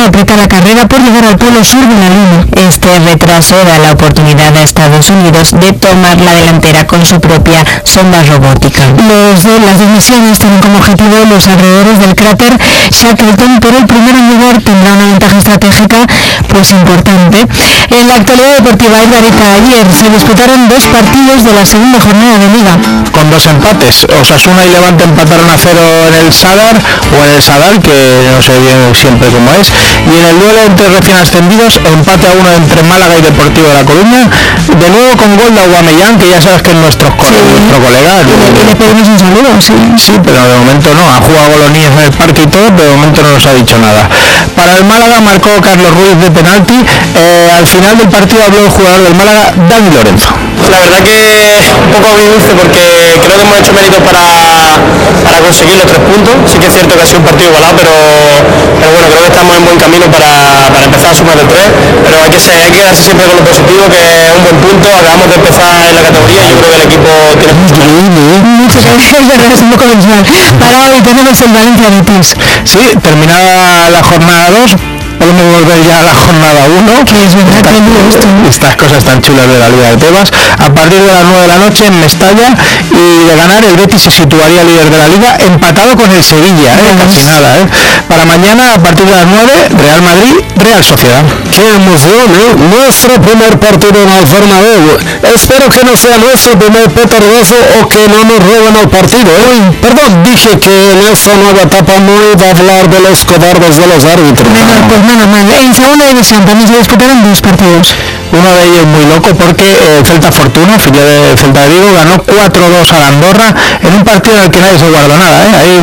interpreta la carrera por llegar al polo sur de la Luna. Este retraso da la oportunidad a Estados Unidos de tomar la delantera con su propia sonda robótica. Las dos misiones tienen como objetivo los alrededores del cráter Shackleton, pero el primero en llegar tendrá una ventaja estratégica pues importante. En la actualidad deportiva, Edgarita, ayer se disputaron 2 partidos de la segunda jornada de Liga. Con 2 empates, Osasuna y Levante empataron a 0 en el Sadar, o en el Sadar, que no sé bien siempre cómo es, y en el duelo entre recién ascendidos, empate a 1 entre Málaga y Deportivo de La Coruña, de nuevo con gol de Aubameyang, que ya sabes que es nuestro colega. Y le pedimos un saludo, sí. Sí, pero de momento no, ha jugado con los niños en el parque y todo, pero de momento no nos ha dicho nada. Para el Málaga marcó Carlos Ruiz de penalti. Al final del partido habló el jugador del Málaga, Dani Lorenzo. La verdad que un poco agridulce porque creo que hemos hecho méritos para conseguir los 3 puntos. Sí que es cierto que ha sido un partido igualado, pero bueno, creo que estamos en buen camino para empezar a sumar el 3, pero hay que quedarse siempre con lo positivo, que es un buen punto. Acabamos de empezar en la categoría y yo creo que el equipo tiene mucho que es un poco visual. Para hoy tenemos el Valencia Betis. Sí, terminada la jornada 2, podemos volver ya a la jornada 1. Que es verdad que estas cosas tan chulas de la Liga de Tebas. A partir de las 9 de la noche en Mestalla, y de ganar el Betis se situaría líder de la Liga, empatado con el Sevilla, casi nada. Para mañana, a partir de las 9, Real Madrid, Real Sociedad. ¡Qué emoción, Nuestro primer partido en el Bernabéu. Espero que no sea nuestro primer petardazo o que no nos roben el partido, Perdón, dije que en esta nueva etapa no iba a hablar de los cobardes de los árbitros. Pues menos mal. En segunda división también se disputaron 2 partidos. Uno de ellos muy loco porque Celta Fortuna, filial de Celta de Vigo, ganó 4-2 a la Andorra en un partido en el que nadie se guardó nada, Ahí,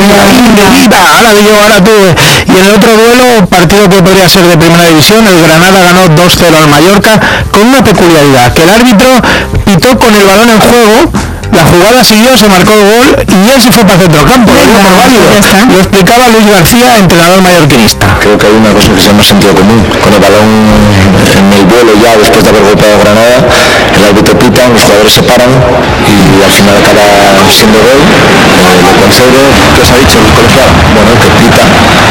ahora tú. Y en el otro duelo, partido que podría ser de primera división, el Granada ganó 2-0 al Mallorca, con una peculiaridad, que el árbitro pitó con el balón en juego. La jugada siguió, se marcó el gol y él se fue para centro campo. Lo explicaba Luis García, entrenador mallorquinista. Creo que hay una cosa que se llama sentido común. Con el balón en el vuelo ya después de haber golpeado Granada, el árbitro pita, los jugadores se paran y al final acaba siendo gol. Lo concedo. ¿Qué os ha dicho el colegiado? Bueno, que él pita.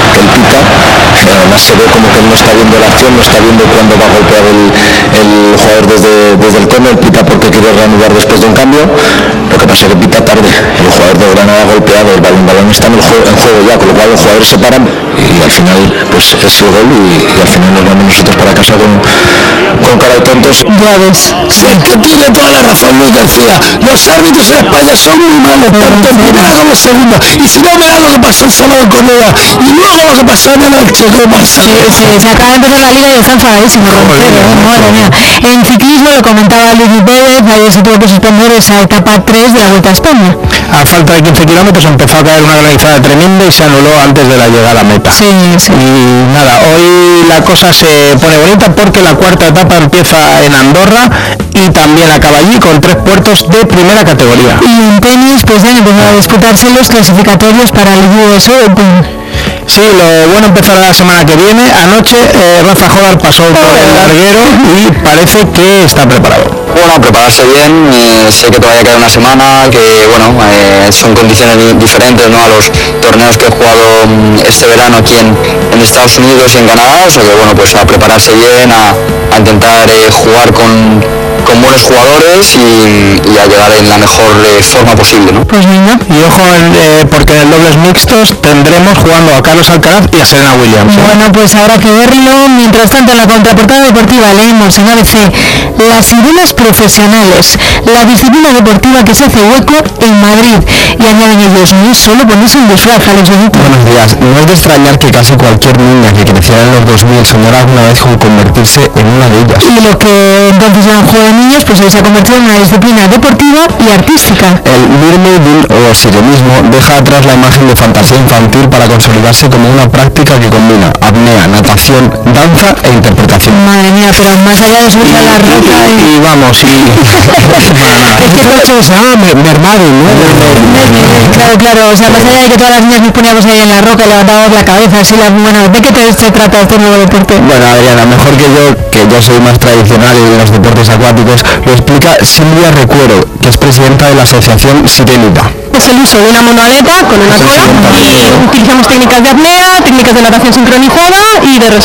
Además se ve como que él no está viendo la acción, no está viendo cuándo va a golpear el jugador desde el córner, pita porque quiere reanudar después de un cambio. Lo que pasa es que pita tarde, el jugador de Granada ha golpeado, el balón está en juego ya, con lo cual los jugadores se paran y al final pues es el gol y al final nos vamos nosotros para casa con cara de tontos. Ya ves. Sí, que tiene toda la razón Luis García. Los árbitros en España son muy malos, tanto en primera como en segunda. Y si no, mirad lo que pasó en Salvador Correa y luego lo que pasó en el Elche con Barça. Sí, se acaba de empezar la Liga y están enfadadísimos. Madre mía. En ciclismo, lo comentaba Luis Pérez, ayer se tuvo que suspender esa etapa 3 de la Vuelta a España. A falta de 15 kilómetros empezó a caer una granizada tremenda y se anuló antes de la llegada a meta. Sí. Y nada, hoy la cosa se pone bonita porque la cuarta etapa empieza en Andorra y también acaba allí con 3 puertos de primera categoría. Y en tenis, pues ya han empezado a disputarse los clasificatorios para el US Open. Sí, lo bueno empezará la semana que viene. Anoche Rafa Jodar pasó por el larguero y parece que está preparado. Bueno, prepararse bien, sé que todavía queda una semana, que bueno, son condiciones diferentes, ¿no?, a los torneos que he jugado este verano aquí en Estados Unidos y en Canadá, o sea que bueno, pues a prepararse bien, a intentar jugar con buenos jugadores y a llegar en la mejor forma posible, ¿no? Pues venga. Y ojo, porque en dobles mixtos tendremos jugando a Carlos Alcaraz y a Serena Williams. Bueno, pues habrá que verlo. Mientras tanto, en la contraportada deportiva leemos en ABC: las sirenas profesionales, la disciplina deportiva que se hace hueco en Madrid. Y añaden ellos, no es solo ponerse un disfraz, Alex Benito. Buenos días. No es de extrañar que casi cualquier niña que creciera en los 2000 soñara alguna vez con convertirse en una de ellas. Y lo que entonces era un juego de niños, pues hoy se ha convertido en una disciplina deportiva y artística. El Mirmidin o sirenismo deja atrás la imagen de fantasía infantil para consolidarse como una práctica que combina apnea, natación, danza e interpretación. Madre mía, pero más allá de subir a la roca y vamos, es que coches, mermado, ¿no? Claro, o sea, más allá de que todas las niñas nos poníamos ahí en la roca y levantábamos la cabeza, así bueno, ¿de qué se trata este nuevo deporte? Bueno, Adriana, mejor que yo soy más tradicional en los deportes acuáticos, lo explica Silvia Recuero, que es presidenta de la asociación Sirenita. Es el uso de una monoaleta con una cola y utilizamos técnicas de apnea, técnicas de natación sincronizada y de